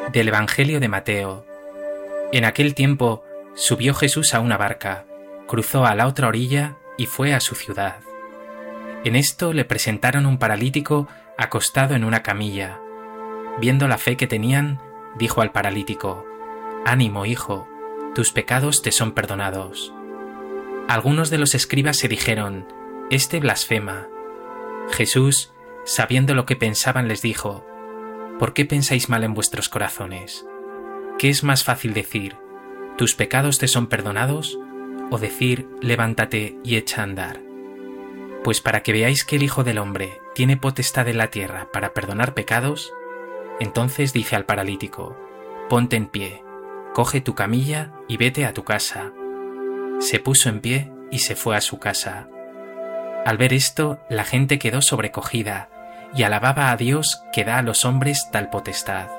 Del Evangelio de Mateo. En aquel tiempo subió Jesús a una barca, cruzó a la otra orilla y fue a su ciudad. En esto le presentaron un paralítico acostado en una camilla. Viendo la fe que tenían, dijo al paralítico: «Ánimo, hijo, tus pecados te son perdonados». Algunos de los escribas se dijeron: «Este blasfema». Jesús, sabiendo lo que pensaban, les dijo: ¿Por qué pensáis mal en vuestros corazones? ¿Qué es más fácil decir: «Tus pecados te son perdonados», o decir: «Levántate y echa a andar»? Pues para que veáis que el Hijo del Hombre tiene potestad en la tierra para perdonar pecados, entonces dice al paralítico: «Ponte en pie, coge tu camilla y vete a tu casa». Se puso en pie y se fue a su casa. Al ver esto, la gente quedó sobrecogida y alababa a Dios que da a los hombres tal potestad.